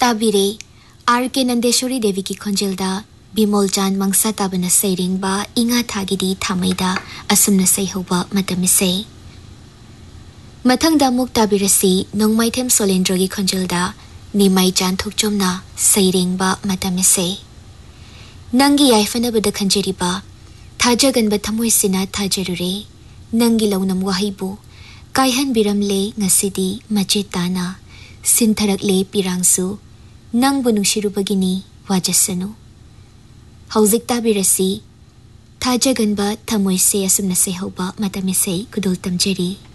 ताबिरे are के नंदेश्वरी देवी की खोंजेलदा बिमोल चांद मंगसा ताबना सैरिंगबा इंगा थागिदी थामैदा असुमना सैहौबा मतमिसे मथंगदा मुक ताबिरसी नोंमाइथेम सोलेंद्रोगी खोंजेलदा निमाई चांद थुकचोमना सैरिंगबा मतमिसे नंगी याइफनबद खंजेरिबा थाजगनबा थमोइसिना थाजरुरे नंगी लौनम वाहिबु कायहन बिरमले ngasidi मचेताना सिंथरकले पिरांसु नंगबु नुंशिरुबगिनी वाजसनु हौजिक ताबिरसी थाजगनबा थमोइसे असुमना सैहौबा मतमिसे कुदुल तमजेरी।